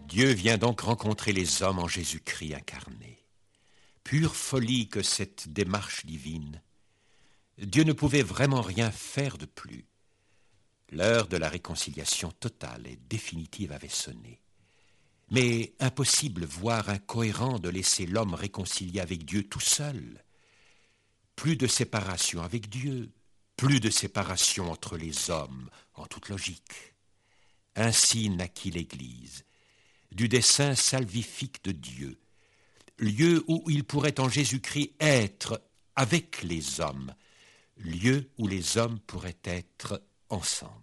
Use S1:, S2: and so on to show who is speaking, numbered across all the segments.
S1: Dieu vient donc rencontrer les hommes en Jésus-Christ incarné. Pure folie que cette démarche divine. Dieu ne pouvait vraiment rien faire de plus. L'heure de la réconciliation totale et définitive avait sonné. Mais impossible, voire incohérent, de laisser l'homme réconcilié avec Dieu tout seul. Plus de séparation avec Dieu, plus de séparation entre les hommes, en toute logique. Ainsi naquit l'Église, du dessein salvifique de Dieu, lieu où il pourrait en Jésus-Christ être avec les hommes, lieu où les hommes pourraient être ensemble.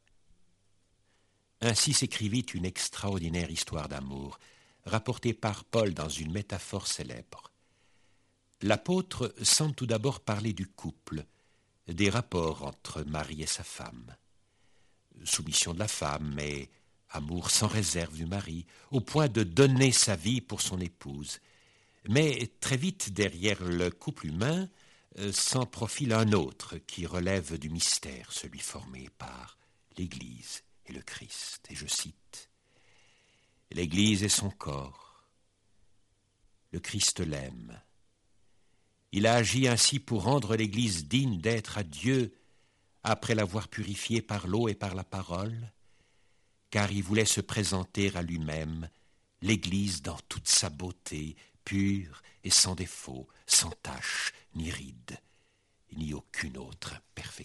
S1: Ainsi s'écrivit une extraordinaire histoire d'amour, rapportée par Paul dans une métaphore célèbre. L'apôtre semble tout d'abord parler du couple, des rapports entre Marie et sa femme. Soumission de la femme, mais amour sans réserve du mari, au point de donner sa vie pour son épouse. Mais très vite, derrière le couple humain, s'en profile un autre qui relève du mystère, celui formé par l'Église et le Christ. Et je cite, « L'Église est son corps. Le Christ l'aime. Il a agi ainsi pour rendre l'Église digne d'être à Dieu après l'avoir purifiée par l'eau et par la parole, car il voulait se présenter à lui-même, l'Église dans toute sa beauté, pure et sans défaut, sans tache, ni ride, ni aucune autre imperfection. »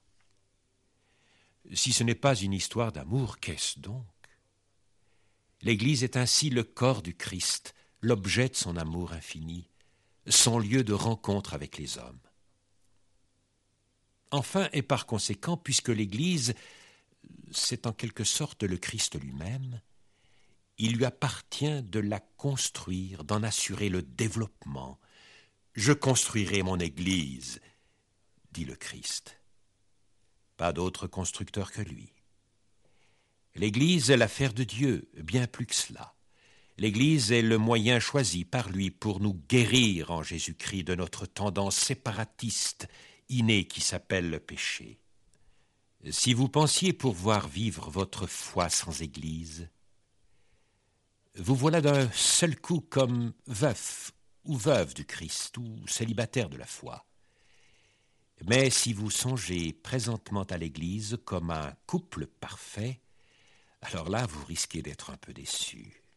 S1: Si ce n'est pas une histoire d'amour, qu'est-ce donc? L'Église est ainsi le corps du Christ, l'objet de son amour infini, son lieu de rencontre avec les hommes. Enfin, et par conséquent, puisque l'Église, c'est en quelque sorte le Christ lui-même, il lui appartient de la construire, d'en assurer le développement. « Je construirai mon Église », dit le Christ. Pas d'autre constructeur que lui. L'Église est l'affaire de Dieu, bien plus que cela. L'Église est le moyen choisi par lui pour nous guérir en Jésus-Christ de notre tendance séparatiste innée qui s'appelle le péché. Si vous pensiez pouvoir vivre votre foi sans Église, vous voilà d'un seul coup comme veuf ou veuve du Christ ou célibataire de la foi. Mais si vous songez présentement à l'Église comme un couple parfait, alors là, vous risquez d'être un peu déçu.